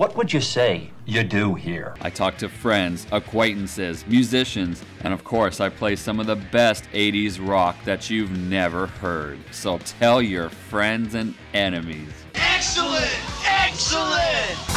What would you say you do here? I talk to friends, acquaintances, musicians, and of course I play some of the best 80s rock that you've never heard. So tell your friends and enemies. Excellent! Excellent!